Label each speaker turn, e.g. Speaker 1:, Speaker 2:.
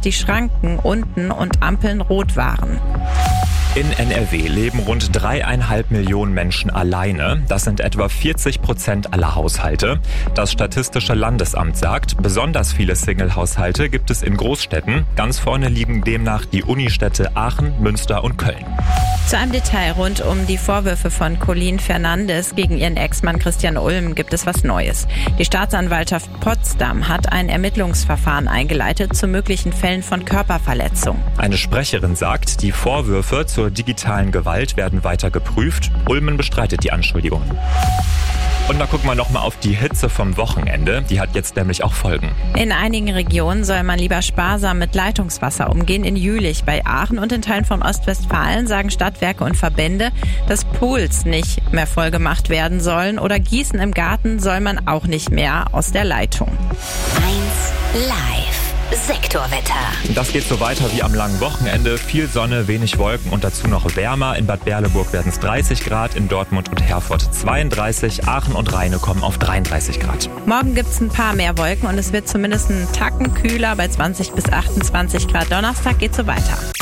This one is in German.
Speaker 1: die Schranken unten und Ampeln rot waren.
Speaker 2: In NRW leben rund 3,5 Millionen Menschen alleine. Das sind etwa 40% aller Haushalte. Das Statistische Landesamt sagt, besonders viele Single-Haushalte gibt es in Großstädten. Ganz vorne liegen demnach die Unistädte Aachen, Münster und Köln.
Speaker 1: Zu einem Detail rund um die Vorwürfe von Colleen Fernandes gegen ihren Ex-Mann Christian Ulm gibt es was Neues. Die Staatsanwaltschaft Potsdam hat ein Ermittlungsverfahren eingeleitet zu möglichen Fällen von Körperverletzung.
Speaker 2: Eine Sprecherin sagt, die Vorwürfe zur digitalen Gewalt werden weiter geprüft. Ulmen bestreitet die Anschuldigungen. Und da gucken wir nochmal auf die Hitze vom Wochenende. Die hat jetzt nämlich auch Folgen.
Speaker 1: In einigen Regionen soll man lieber sparsam mit Leitungswasser umgehen. In Jülich, bei Aachen und in Teilen von Ostwestfalen sagen Stadtwerke und Verbände, dass Pools nicht mehr vollgemacht werden sollen oder Gießen im Garten soll man auch nicht mehr aus der Leitung.
Speaker 3: 1 Live. Sektorwetter.
Speaker 2: Das geht so weiter wie am langen Wochenende. Viel Sonne, wenig Wolken und dazu noch wärmer. In Bad Berleburg werden es 30 Grad, in Dortmund und Herford 32, Aachen und Rheine kommen auf 33 Grad.
Speaker 1: Morgen gibt es ein paar mehr Wolken und es wird zumindest einen Tacken kühler bei 20 bis 28 Grad. Donnerstag geht so weiter.